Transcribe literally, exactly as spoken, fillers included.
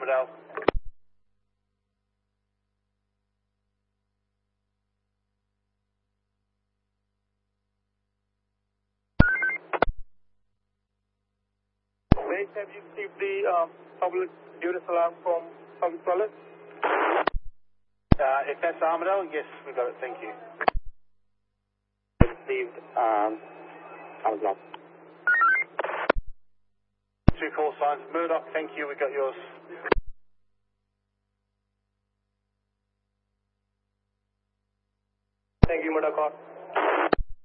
Armadale. Base, have you received the um, public unit alarm from public toilet? Uh, if that's Armadale, yes, we got it, thank you. Received, um, Armadale. Two call signs. Murdoch, thank you, we got yours.